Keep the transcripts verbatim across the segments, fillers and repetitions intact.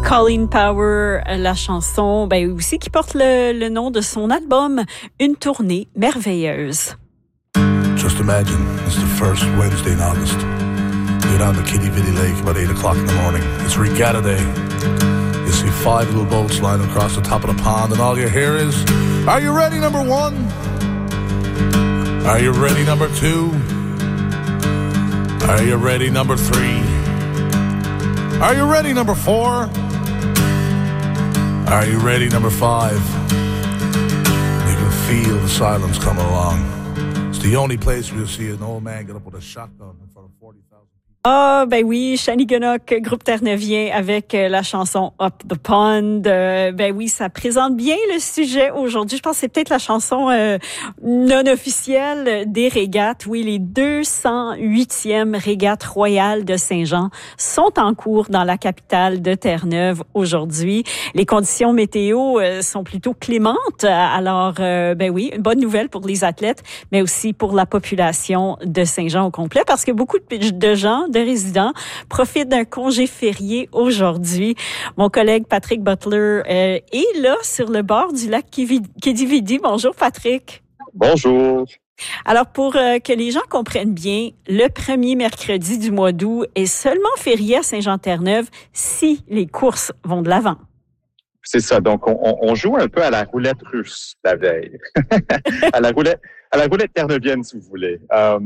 Colleen Power, la chanson, ben aussi qui porte le, le nom de son album, Une tournée merveilleuse. Just imagine, it's the first Wednesday in August. You're down the Kitty-Vitty Lake about eight o'clock in the morning. It's regatta day. You see five little boats lying across the top of the pond, and all you hear is, "Are you ready, number one? Are you ready, number two? Are you ready, number three? Are you ready, number four? Are you ready, number five?" You can feel the silence coming along. It's the only place where you'll see an old man get up with a shotgun in front of forty thousand people. Ah, ben oui, Shani Gunnock, groupe Terre-Neuvien, avec la chanson Up the Pond. Euh, ben oui, ça présente bien le sujet aujourd'hui. Je pense que c'est peut-être la chanson euh, non officielle des régates. Oui, les deux cent huitièmes régates royales de Saint-Jean sont en cours dans la capitale de Terre-Neuve aujourd'hui. Les conditions météo euh, sont plutôt clémentes. Alors, euh, ben oui, une bonne nouvelle pour les athlètes, mais aussi pour la population de Saint-Jean au complet, parce que beaucoup de gens, de résidents, profitent d'un congé férié aujourd'hui. Mon collègue Patrick Butler euh, est là sur le bord du lac Quidi-Vidi. Bonjour Patrick. Bonjour. Alors pour euh, que les gens comprennent bien, le premier mercredi du mois d'août est seulement férié à Saint-Jean-Terre-Neuve si les courses vont de l'avant. C'est ça. Donc, on, on joue un peu à la roulette russe la veille. à la roulette, à la roulette terre-neuvienne, si vous voulez. Euh,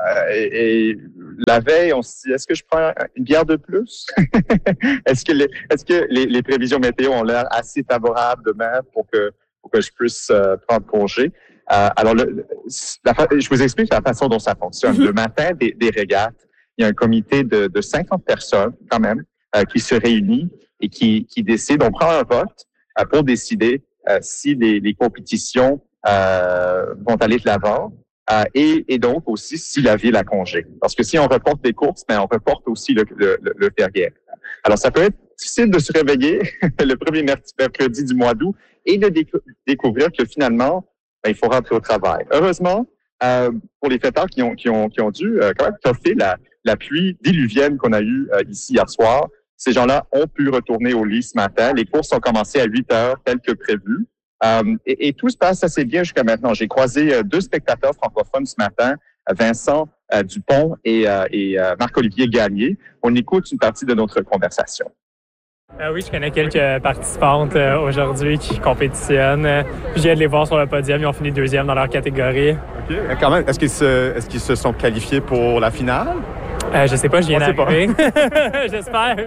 et, et la veille, on se dit, est-ce que je prends une bière de plus? est-ce que les, est-ce que les, les prévisions météo ont l'air assez favorables demain pour que, pour que je puisse euh, prendre congé? Euh, alors, le, la, je vous explique la façon dont ça fonctionne. Le matin des, des régates, il y a un comité de, de cinquante personnes, quand même, euh, qui se réunit et qui, qui décide, on prend un vote euh, pour décider euh, si les, les compétitions euh, vont aller de l'avant euh, et, et donc aussi si la ville a congé. Parce que si on reporte les courses, ben on reporte aussi le, le, le, le férié. Alors, ça peut être difficile de se réveiller le premier mercredi du mois d'août et de déc- découvrir que finalement, ben, il faut rentrer au travail. Heureusement, euh, pour les fêtards qui ont, qui ont, qui ont dû euh, quand même toffer la, la pluie diluvienne qu'on a eue euh, ici hier soir, ces gens-là ont pu retourner au lit ce matin. Les courses ont commencé à huit heures, tel que prévu. Euh, et, et tout se passe assez bien jusqu'à maintenant. J'ai croisé euh, deux spectateurs francophones ce matin, Vincent euh, Dupont et, euh, et euh, Marc-Olivier Gagné. On écoute une partie de notre conversation. Euh, oui, je connais quelques participantes euh, aujourd'hui qui compétitionnent. Euh, je viens de les voir sur le podium. Ils ont fini deuxième dans leur catégorie. OK. Quand même, est-ce qu'ils se, est-ce qu'ils se sont qualifiés pour la finale? Euh, je sais pas, je viens d'arriver. J'espère.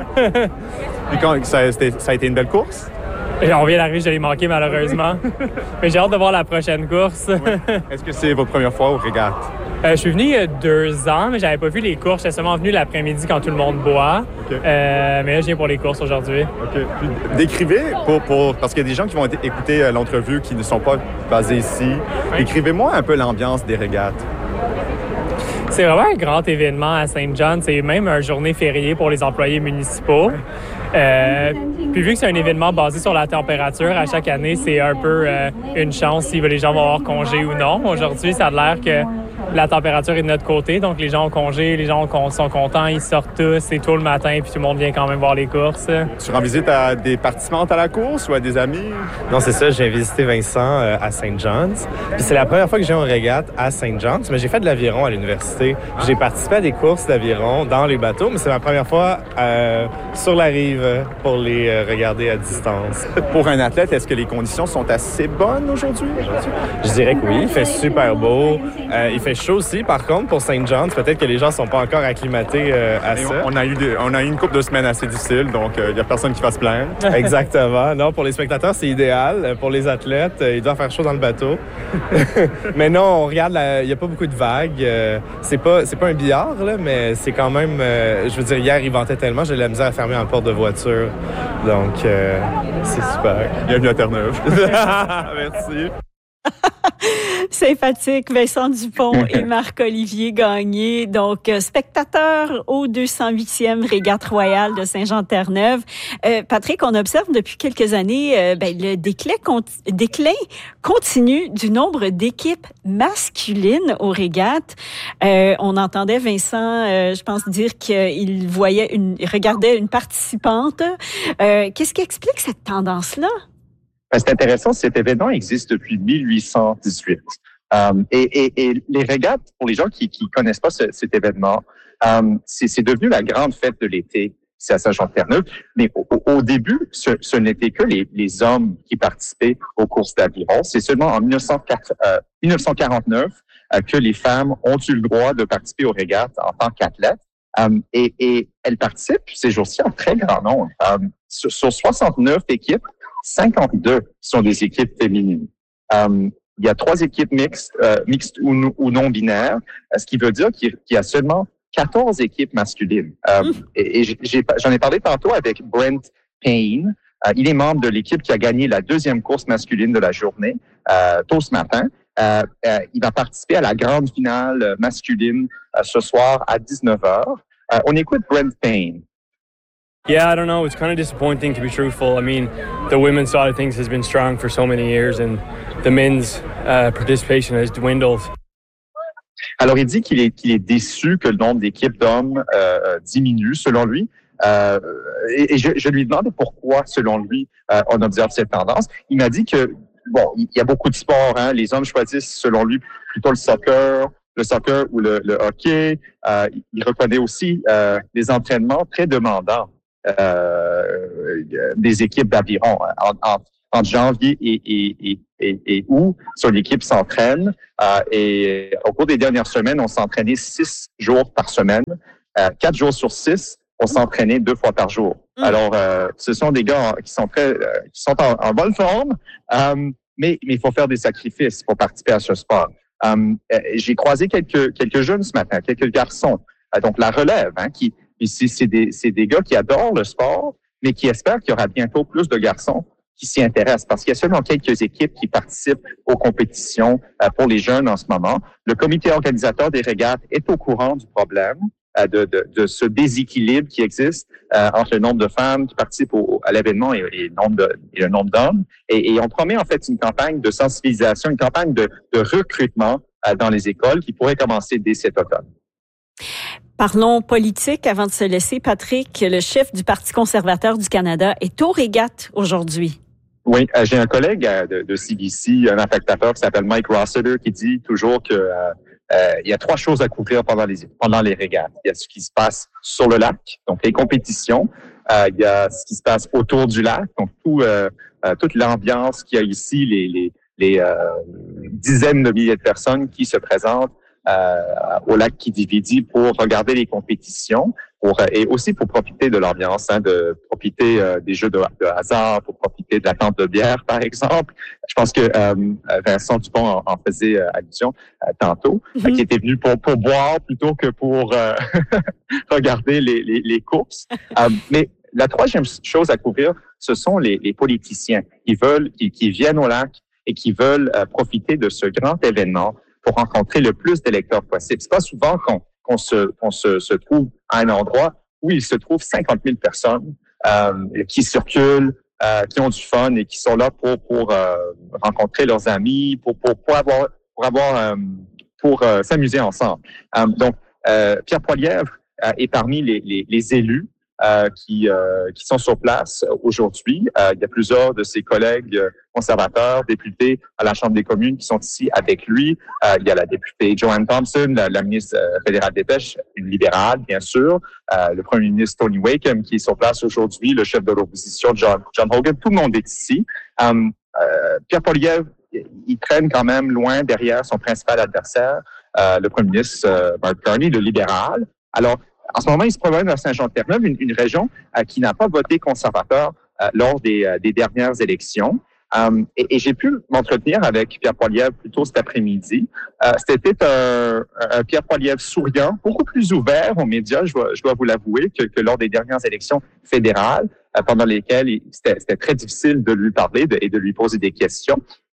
Puis quand, ça, ça a été une belle course? Et on vient d'arriver, je l'ai manqué malheureusement. Mais j'ai hâte de voir la prochaine course. Oui. Est-ce que c'est votre première fois au régate? Euh, je suis venu il y a deux ans, mais j'avais pas vu les courses. J'étais seulement venu l'après-midi quand tout le monde boit. Okay. Euh, mais là, je viens pour les courses aujourd'hui. OK. Puis, décrivez, pour, pour, parce qu'il y a des gens qui vont écouter l'entrevue qui ne sont pas basés ici. Oui. Décrivez-moi un peu l'ambiance des régates. C'est vraiment un grand événement à Saint-John. C'est même une journée fériée pour les employés municipaux. Euh, puis vu que c'est un événement basé sur la température, à chaque année, c'est un peu euh, une chance si les gens vont avoir congé ou non. Aujourd'hui, ça a l'air que la température est de notre côté, donc les gens ont congé, les gens sont contents, ils sortent tous, c'est tôt le matin, puis tout le monde vient quand même voir les courses. Tu rends visite à des participantes à la course ou à des amis? Non, c'est ça, j'ai visité Vincent euh, à Saint John's. Puis c'est la première fois que j'ai un régate à Saint John's, mais j'ai fait de l'aviron à l'université. J'ai participé à des courses d'aviron dans les bateaux, mais c'est ma première fois euh, sur la rive pour les euh, regarder à distance. Pour un athlète, est-ce que les conditions sont assez bonnes aujourd'hui? Je dirais que oui, il fait super beau. Euh, il fait chaud aussi, par contre, pour Saint John's. Peut-être que les gens ne sont pas encore acclimatés euh, à Et ça. On a eu des, on a eu une couple de semaines assez difficiles, donc il euh, n'y a personne qui va se plaindre. Exactement. Non, pour les spectateurs, c'est idéal. Pour les athlètes, euh, il doit faire chaud dans le bateau. Mais non, on regarde, il n'y a pas beaucoup de vagues. Euh, c'est pas, c'est pas un billard, là, mais c'est quand même... Euh, je veux dire, hier, il ventait tellement, j'ai de la misère à fermer en porte de voiture. Donc, euh, c'est super. Bienvenue à Terre-Neuve. Merci. Sympathique, Vincent Dupont et Marc-Olivier Gagné. Donc, euh, spectateurs au deux cent huitième Régate Royale de Saint-Jean-Terre-Neuve. Euh, Patrick, on observe depuis quelques années euh, ben, le déclin, conti- déclin continu du nombre d'équipes masculines aux régates. Euh, on entendait Vincent, euh, je pense, dire qu'il voyait une, il regardait une participante. Euh, qu'est-ce qui explique cette tendance-là? C'est intéressant, cet événement existe depuis mille huit cent dix-huit. Euh, et, et, et les régates, pour les gens qui qui connaissent pas ce, cet événement, euh, c'est, c'est devenu la grande fête de l'été ici à Saint-Jean-Terre-Neuve. Mais au, au début, ce, ce n'était que les, les hommes qui participaient aux courses d'aviron. C'est seulement en mille neuf cent quarante-neuf euh, que les femmes ont eu le droit de participer aux régates en tant qu'athlètes. Um, et, et elles participent ces jours-ci en très grand nombre. Um, sur, sur soixante-neuf équipes, cinquante-deux sont des équipes féminines. Um, il y a trois équipes mixtes, euh, mixtes ou, ou non binaires, ce qui veut dire qu'il y a seulement quatorze équipes masculines. Um, et, et j'ai, j'en ai parlé tantôt avec Brent Payne. Uh, il est membre de l'équipe qui a gagné la deuxième course masculine de la journée, euh, tôt ce matin. Euh, euh, il va participer à la grande finale masculine euh, ce soir à dix-neuf heures. Uh, on écoute Brent Payne. Yeah, I don't know. It's kind of disappointing, to be truthful. I mean, the women's side of things has been strong for so many years, and the men's uh, participation has dwindled. Alors, il dit qu'il est, qu'il est déçu que le nombre d'équipes d'hommes euh, diminue, selon lui. Euh, et et je, je lui demande pourquoi, selon lui, euh, on observe cette tendance. Il m'a dit que, bon, il y a beaucoup de sports. Hein. Les hommes choisissent, selon lui, plutôt le soccer, le soccer ou le, le hockey. Euh, il reconnaît aussi euh, des entraînements très demandants euh, des équipes d'aviron. En, en, entre janvier et, et, et, et, et août, son équipe s'entraîne. Euh, et au cours des dernières semaines, on s'entraînait six jours par semaine. Euh, quatre jours sur six, on s'entraînait deux fois par jour. Mmh. Alors, euh, ce sont des gars qui sont très, euh, qui sont en, en bonne forme, euh, mais mais il faut faire des sacrifices pour participer à ce sport. Um, j'ai croisé quelques quelques jeunes ce matin, quelques garçons. Uh, donc la relève, hein, qui c'est, c'est des c'est des gars qui adorent le sport, mais qui espèrent qu'il y aura bientôt plus de garçons qui s'y intéressent, parce qu'il y a seulement quelques équipes qui participent aux compétitions uh, pour les jeunes en ce moment. Le comité organisateur des régates est au courant du problème, uh, de, de de ce déséquilibre qui existe uh, entre le nombre de femmes qui participent au, à l'événement et, et, le nombre de, et le nombre d'hommes. Et, et on promet en fait une campagne de sensibilisation, une campagne de, de recrutement uh, dans les écoles qui pourrait commencer dès cet automne. Parlons politique avant de se laisser. Patrick, le chef du Parti conservateur du Canada, est aux régates aujourd'hui. Oui, euh, j'ai un collègue euh, de, de C B C, un affectateur qui s'appelle Mike Rossiter, qui dit toujours que euh, euh, il y a trois choses à couvrir pendant les pendant les régates. Il y a ce qui se passe sur le lac, donc les compétitions. Euh, il y a ce qui se passe autour du lac, donc tout euh, euh, toute l'ambiance qu'il y a ici, les les les euh, dizaines de milliers de personnes qui se présentent euh, au lac Kidividi pour regarder les compétitions, pour et aussi pour profiter de l'ambiance, hein, de profiter euh, des jeux de, de hasard, pour profiter de la tente de bière, par exemple. Je pense que euh, Vincent Dupont en, en faisait euh, allusion euh, tantôt, mm-hmm. euh, qui était venu pour pour boire plutôt que pour euh, regarder les les, les courses. euh, mais la troisième chose à couvrir, ce sont les, les politiciens qui veulent, qui, qui viennent au lac et qui veulent euh, profiter de ce grand événement pour rencontrer le plus d'électeurs possible. C'est pas souvent qu'on, qu'on se, qu'on se, se trouve à un endroit où il se trouve cinquante mille personnes euh, qui circulent, euh, qui ont du fun et qui sont là pour pour euh, rencontrer leurs amis, pour pour pour avoir pour avoir euh, pour euh, s'amuser ensemble. Euh, donc euh, Pierre Poilievre euh, est parmi les les, les élus Euh, qui euh, qui sont sur place aujourd'hui. Euh, il y a plusieurs de ses collègues conservateurs, députés à la Chambre des communes qui sont ici avec lui. Euh, il y a la députée Joanne Thompson, la, la ministre fédérale des Pêches, une libérale, bien sûr. Euh, le premier ministre Tony Wakeham qui est sur place aujourd'hui, le chef de l'opposition John, John Hogan. Tout le monde est ici. Euh, euh, Pierre Poilievre, il traîne quand même loin derrière son principal adversaire, euh, le premier ministre euh, Mark Carney, le libéral. Alors, en ce moment, il se promène à Saint-Jean-Terre-Neuve, une, une région euh, qui n'a pas voté conservateur euh, lors des, euh, des dernières élections. Um, et, et j'ai pu m'entretenir avec Pierre Poilievre plus tôt cet après-midi. Euh, c'était un, un Pierre Poilievre souriant, beaucoup plus ouvert aux médias, je dois, je dois vous l'avouer, que, que lors des dernières élections fédérales, euh, pendant lesquelles il, c'était, c'était très difficile de lui parler de, et de lui poser des questions.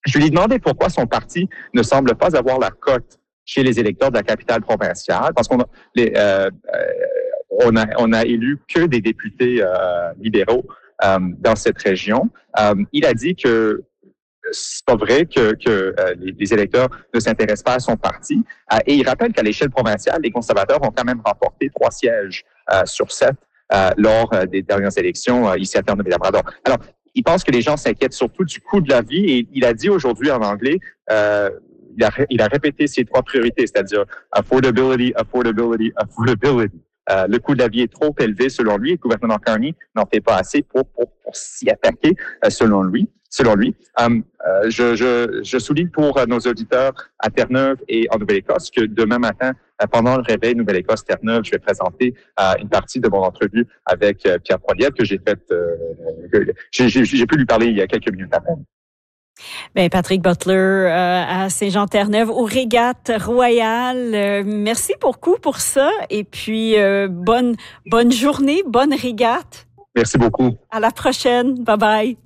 Je lui ai demandé pourquoi son parti ne semble pas avoir la cote chez les électeurs de la capitale provinciale, parce qu'on a, les, euh, euh, on a, on a élu que des députés euh, libéraux euh, dans cette région. Euh, il a dit que c'est pas vrai que, que euh, les, les électeurs ne s'intéressent pas à son parti. Euh, et il rappelle qu'à l'échelle provinciale, les conservateurs ont quand même remporté trois sièges euh, sur sept euh, lors euh, des dernières élections euh, ici à Terre-Neuve-et-Labrador. Alors, il pense que les gens s'inquiètent surtout du coût de la vie et il a dit aujourd'hui en anglais, euh, il, a, il a répété ses trois priorités, c'est-à-dire affordability, affordability, affordability. Euh, le coût de la vie est trop élevé selon lui et le gouvernement Carney n'en fait pas assez pour, pour, pour s'y attaquer euh, selon lui. Selon lui, um, euh, je, je, je souligne pour euh, nos auditeurs à Terre-Neuve et en Nouvelle-Écosse que demain matin, euh, pendant le réveil Nouvelle-Écosse-Terre-Neuve, je vais présenter euh, une partie de mon entrevue avec euh, Pierre Poilievre que j'ai faite, euh, que j'ai, j'ai, j'ai pu lui parler il y a quelques minutes à peine. Ben, Patrick Butler euh, à Saint-Jean-Terre-Neuve aux Régates Royales. Euh, merci beaucoup pour ça et puis euh, bonne bonne journée, bonne régate. Merci beaucoup. À la prochaine. Bye bye.